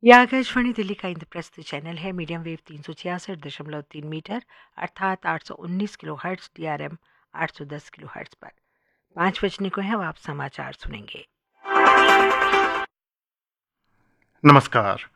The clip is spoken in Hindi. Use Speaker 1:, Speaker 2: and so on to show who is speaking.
Speaker 1: यह आकाशवाणी दिल्ली का इंद्रप्रस्थ चैनल है। मीडियम वेव 366.3 मीटर अर्थात 819 kilo hertz, DRM 810 kilo hertz पर 5 बजने को है। अब आप समाचार सुनेंगे।
Speaker 2: नमस्कार।